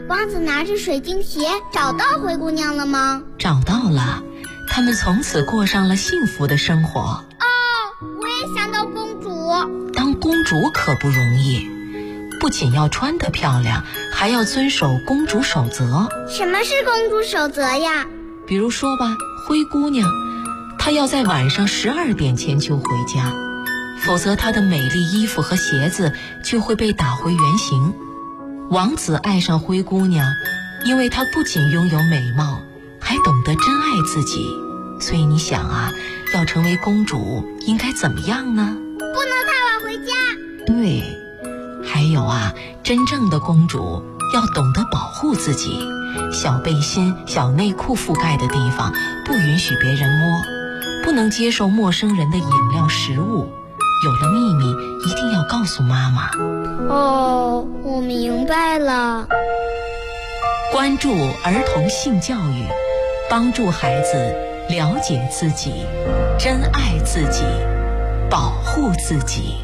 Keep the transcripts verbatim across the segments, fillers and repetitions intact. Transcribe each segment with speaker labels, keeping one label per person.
Speaker 1: 王子拿着水晶鞋找到灰姑娘了吗？
Speaker 2: 找到了，他们从此过上了幸福的生活。
Speaker 1: 哦，我也想当公主。
Speaker 2: 当公主可不容易，不仅要穿得漂亮，还要遵守公主守则。
Speaker 1: 什么是公主守则呀？
Speaker 2: 比如说吧，灰姑娘，她要在晚上十二点前就回家，否则她的美丽衣服和鞋子就会被打回原形。王子爱上灰姑娘，因为她不仅拥有美貌，还懂得珍爱自己。所以你想啊，要成为公主应该怎么样呢？
Speaker 1: 不能太晚回家。
Speaker 2: 对，还有啊，真正的公主要懂得保护自己，小背心、小内裤覆盖的地方不允许别人摸，不能接受陌生人的饮料、食物。有了秘密一定要告诉妈妈。
Speaker 1: 哦，我明白了。
Speaker 2: 关注儿童性教育，帮助孩子了解自己，珍爱自己，保护自己。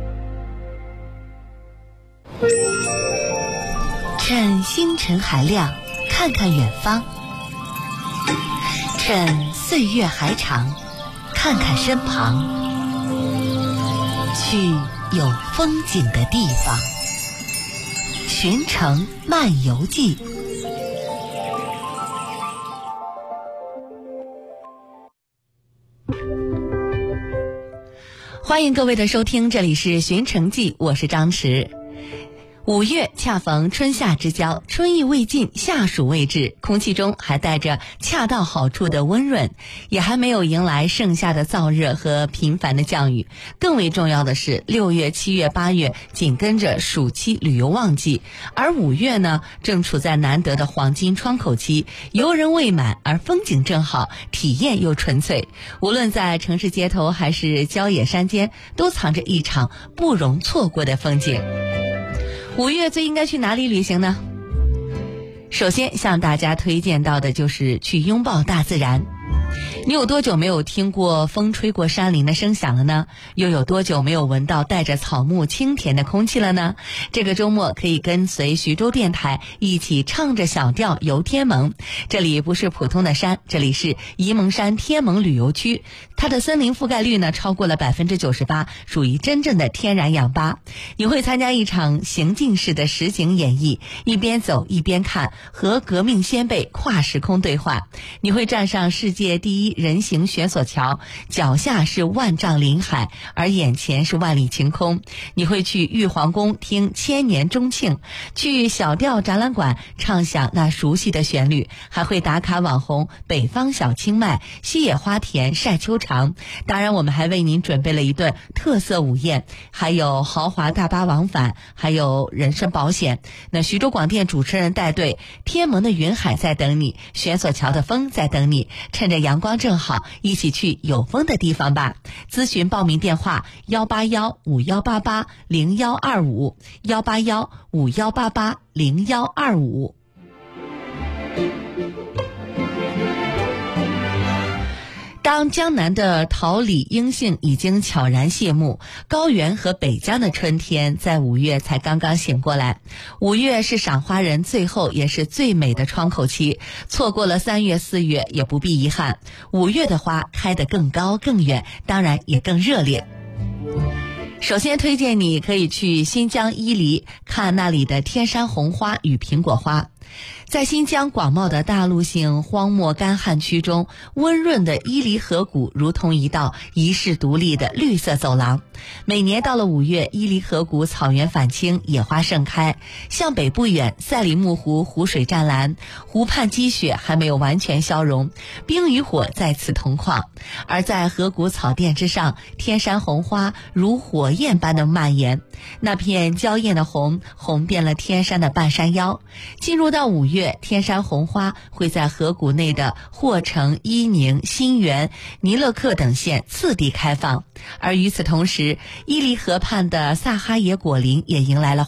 Speaker 2: 趁星辰还亮，看看远方；趁岁月还长，看看身旁。去有风景的地方，寻城漫游记。欢迎各位的收听，这里是寻城记，我是张弛。五月恰逢春夏之交，春意未尽，夏暑未至，空气中还带着恰到好处的温润，也还没有迎来盛夏的燥热和频繁的降雨。更为重要的是，六月、七月、八月紧跟着暑期旅游旺季，而五月呢，正处在难得的黄金窗口期，游人未满，而风景正好，体验又纯粹。无论在城市街头还是郊野山间，都藏着一场不容错过的风景。五月最应该去哪里旅行呢？首先向大家推荐到的就是去拥抱大自然。你有多久没有听过风吹过山林的声响了呢？又有多久没有闻到带着草木清甜的空气了呢？这个周末可以跟随徐州电台一起唱着小调游天盟。这里不是普通的山，这里是沂蒙山天盟旅游区，它的森林覆盖率呢超过了 百分之九十八， 属于真正的天然氧吧。你会参加一场行进式的实景演绎，一边走一边看，和革命先辈跨时空对话。你会站上世界第一人行悬索桥，脚下是万丈林海，而眼前是万里晴空。你会去玉皇宫听千年钟磬，去小调展览馆唱响那熟悉的旋律，还会打卡网红北方小清迈、西野花田晒秋长。当然我们还为您准备了一顿特色午宴，还有豪华大巴往返，还有人身保险。那徐州广电主持人带队，天盟的云海在等你，悬索桥的风在等你，趁着阳光正好，一起去有风的地方吧。咨询报名电话幺八幺五幺八八零幺二五幺八幺五幺八八零幺二五。当江南的桃李樱杏已经悄然谢幕，高原和北疆的春天在五月才刚刚醒过来。五月是赏花人最后也是最美的窗口期，错过了三月四月也不必遗憾。五月的花开得更高更远，当然也更热烈。首先推荐你可以去新疆伊犁，看那里的天山红花与苹果花。在新疆广袤的大陆性荒漠干旱区中，温润的伊犁河谷如同一道遗世独立的绿色走廊。每年到了五月，伊犁河谷草原返青，野花盛开。向北不远，赛里木湖湖水湛蓝，湖畔积雪还没有完全消融，冰与火在此同框。而在河谷草甸之上，天山红花如火焰般的蔓延，那片娇艳的红红遍了天山的半山腰。进入到五月，天山红花会在河谷内的霍城、伊宁、新源、尼勒克等县次第开放。而与此同时，伊犁河畔的萨哈野果林也迎来了